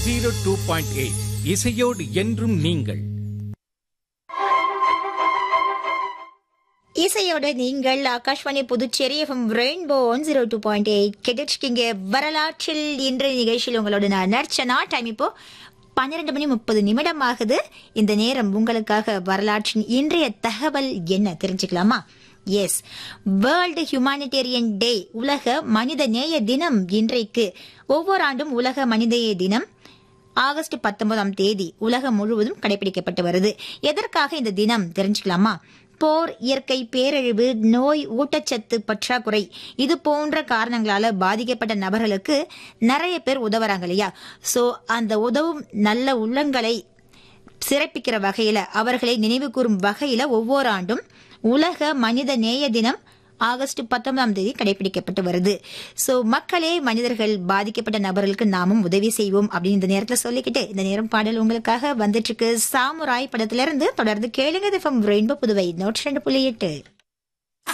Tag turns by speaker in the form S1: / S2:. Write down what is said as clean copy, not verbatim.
S1: 102.8 இசையோடு என்றும் நீங்கள்.
S2: இசையோட நீங்கள் ஆகாஷ்வாணி புதுச்சேரி எஃப்எம் ரெயின்போ 102.8 கேட்டுருக்கீங்க. வரலாற்றில் இன்றைய நிகழ்ச்சியில் உங்களோட நான் நர்ச்சனா. டைம் இப்போ 12:30 ஆகுது. இந்த நேரம் உங்களுக்காக வரலாற்றின் இன்றைய தகவல் என்ன தெரிஞ்சுக்கலாமா? எஸ், வேர்ல்டு ஹியூமானிடேரியன் டே, உலக மனித நேய தினம் இன்றைக்கு. ஒவ்வொரு ஆண்டும் உலக மனிதநேய தினம் ஆகஸ்ட் 19 உலகம் முழுவதும் கடைபிடிக்கப்பட்டு வருது. எதற்காக இந்த தினம் தெரிஞ்சுக்கலாமா? போர், இயற்கை பேரழிவு, நோய், ஊட்டச்சத்து பற்றாக்குறை, இது போன்ற காரணங்களால பாதிக்கப்பட்ட நபர்களுக்கு நிறைய பேர் உதவுறாங்க இல்லையா? சோ அந்த உதவும் நல்ல உள்ளங்களை சிறப்பிக்கிற வகையில, அவர்களை நினைவு கூறும் வகையில ஒவ்வொரு ஆண்டும் உலக மனித நேய தினம் ஆகஸ்ட் 19 கடைபிடிக்கப்பட்டு வருது. சோ மக்களே, மனிதர்கள், பாதிக்கப்பட்ட நபர்களுக்கு நாமும் உதவி செய்வோம் அப்படின்னு இந்த நேரத்துல சொல்லிக்கிட்டு, இந்த நேரம் பாடல் உங்களுக்காக வந்துட்டு இருக்கு. சாமுராய் படத்துல இருந்து. தொடர்ந்து கேளுங்க. ரெயின்போ புதுவை 102.8.